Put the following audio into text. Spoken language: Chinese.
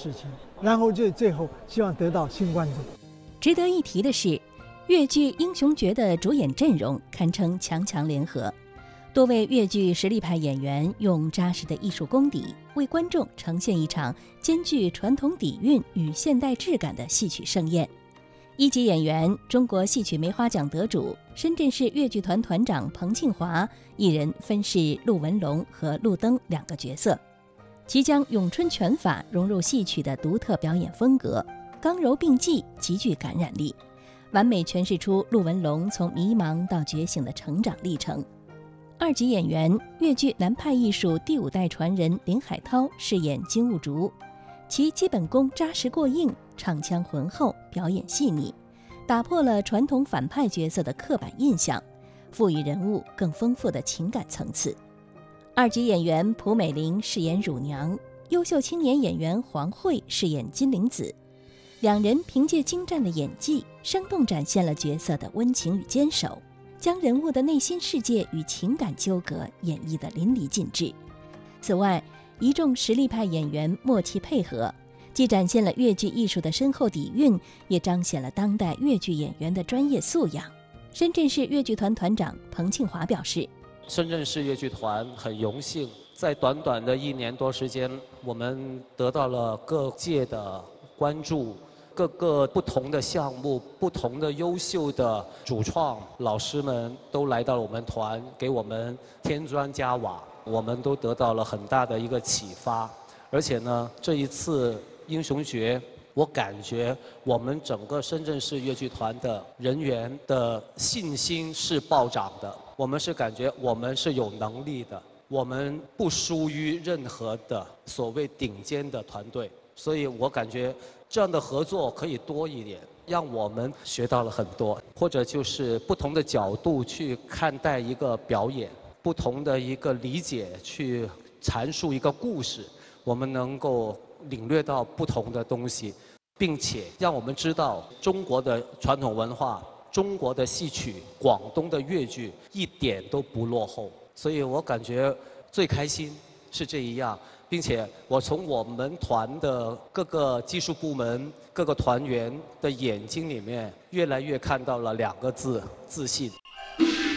事情，然后最后希望得到新观众。 值得一提的是，越剧《英雄诀》的主演阵容堪称强强联合，多位越剧实力派演员用扎实的艺术功底，为观众呈现一场兼具传统底蕴与现代质感的戏曲盛宴。一级演员、中国戏曲梅花奖得主、深圳市越剧团团长彭庆华一人分饰陆文龙和陆登两个角色，其将咏春拳法融入戏曲的独特表演风格，刚柔并济，极具感染力，完美诠释出陆文龙从迷茫到觉醒的成长历程。二级演员、越剧南派艺术第5代传人林海涛饰演金兀术，其基本功扎实过硬，唱腔浑厚，表演细腻，打破了传统反派角色的刻板印象，赋予人物更丰富的情感层次。二级演员蒲美玲饰演乳娘，优秀青年演员黄慧饰演金灵子，两人凭借精湛的演技，生动展现了角色的温情与坚守，将人物的内心世界与情感纠葛演绎得淋漓尽致。此外，一众实力派演员默契配合，既展现了越剧艺术的深厚底蕴，也彰显了当代越剧演员的专业素养。深圳市越剧团团长彭庆华表示， 深圳市越剧团很荣幸，在短短的1年多时间，我们得到了各界的关注，各个不同的项目、不同的优秀的主创老师们都来到了我们团，给我们添砖加瓦，我们都得到了很大的一个启发。而且呢，这一次英雄诀，我感觉我们整个深圳市越剧团的人员的信心是暴涨的，我们是感觉我们是有能力的，我们不输于任何的所谓顶尖的团队，所以我感觉这样的合作可以多一点，让我们学到了很多，或者就是不同的角度去看待一个表演，不同的一个理解去阐述一个故事，我们能够领略到不同的东西，并且让我们知道中国的传统文化、中国的戏曲、广东的越剧一点都不落后。所以我感觉最开心是这一样，并且我从我们团的各个技术部门、各个团员的眼睛里面，越来越看到了2个字：自信。